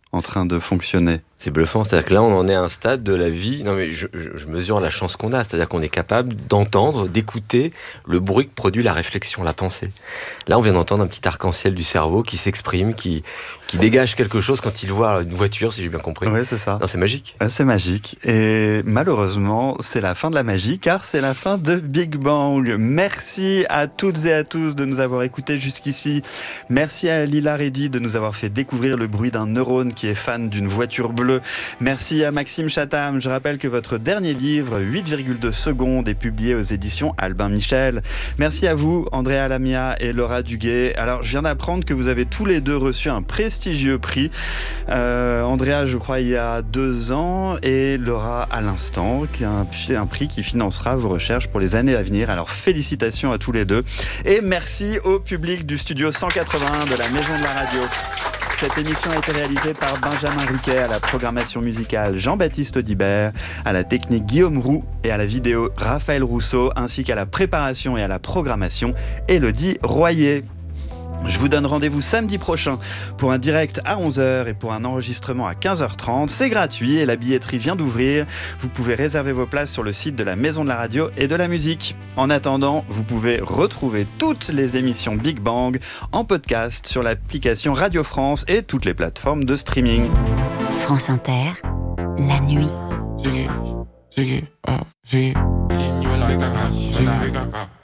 en train de fonctionner. C'est bluffant, c'est-à-dire que là on en est à un stade de la vie, non mais je mesure la chance qu'on a, c'est-à-dire qu'on est capable d'entendre, d'écouter le bruit que produit la réflexion, la pensée. Là on vient d'entendre un petit arc-en-ciel du cerveau qui s'exprime, qui dégage quelque chose quand il voit une voiture, si j'ai bien compris. Oui, c'est ça. Non, c'est magique. C'est magique. Et malheureusement, c'est la fin de la magie, car c'est la fin de Big Bang. Merci à toutes et à tous de nous avoir écoutés jusqu'ici. Merci à Lila Reddy de nous avoir fait découvrir le bruit d'un neurone qui est fan d'une voiture bleue. Merci à Maxime Chatham. Je rappelle que votre dernier livre, 8,2 secondes, est publié aux éditions Albin Michel. Merci à vous, Andrea Lamia et Laura Duguay. Alors, je viens d'apprendre que vous avez tous les deux reçu un prestigieux prix. Andrea, je crois, il y a 2 ans, et Laura à l'instant, qui est un prix qui financera vos recherches pour les années à venir. Alors, félicitations à tous les deux. Et merci au public du studio 181 de la Maison de la Radio. Cette émission a été réalisée par Benjamin Riquet, à la programmation musicale Jean-Baptiste Audibert, à la technique Guillaume Roux et à la vidéo Raphaël Rousseau, ainsi qu'à la préparation et à la programmation Élodie Royer. Je vous donne rendez-vous samedi prochain pour un direct à 11h et pour un enregistrement à 15h30. C'est gratuit et la billetterie vient d'ouvrir. Vous pouvez réserver vos places sur le site de la Maison de la Radio et de la Musique. En attendant, vous pouvez retrouver toutes les émissions Big Bang en podcast sur l'application Radio France et toutes les plateformes de streaming. France Inter, la nuit. Jiggy, jiggy, jiggy.